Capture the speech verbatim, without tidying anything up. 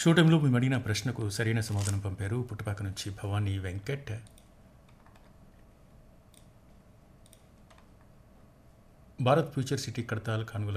Show టైంలో మేము అడిగిన ప్రశ్నకు సరైన సమాధానం పంపారు పుట్టపాక నుంచి భవానీ వెంకట్. Bharat future city Kadthal కానుగోలు